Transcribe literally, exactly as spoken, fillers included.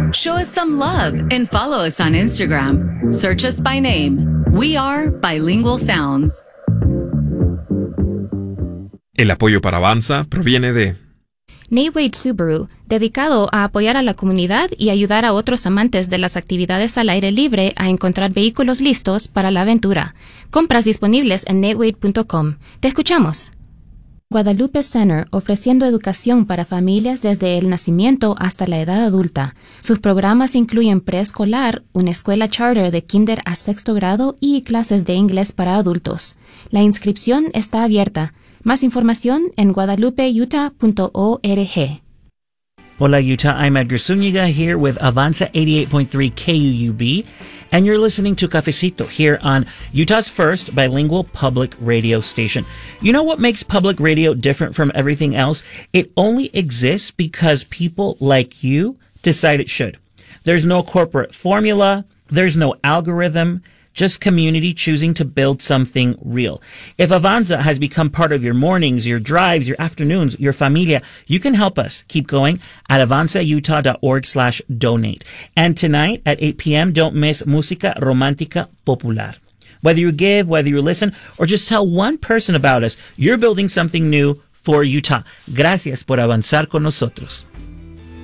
Show us some love and follow us on Instagram. Search us by name. We are Bilingual Sounds. El apoyo para Avanza proviene de Nate Wade Subaru, dedicado a apoyar a la comunidad y ayudar a otros amantes de las actividades al aire libre a encontrar vehículos listos para la aventura. Compras disponibles en nate wade punto com. Te escuchamos. Guadalupe Center, ofreciendo educación para familias desde el nacimiento hasta la edad adulta. Sus programas incluyen preescolar, una escuela charter de kinder a sexto grado y clases de inglés para adultos. La inscripción está abierta. Más información en guadalupe utah punto org. Hola Utah, I'm Edgar Zúñiga here with Avanza eighty-eight point three K U U B, and you're listening to Cafecito here on Utah's first bilingual public radio station. You know what makes public radio different from everything else? It only exists because people like you decide it should. There's no corporate formula, there's no algorithm, just community choosing to build something real. If Avanza has become part of your mornings, your drives, your afternoons, your familia, you can help us keep going at avanza utah dot org slash donate. And tonight at eight p.m., don't miss Música Romántica Popular. Whether you give, whether you listen, or just tell one person about us, you're building something new for Utah. Gracias por avanzar con nosotros.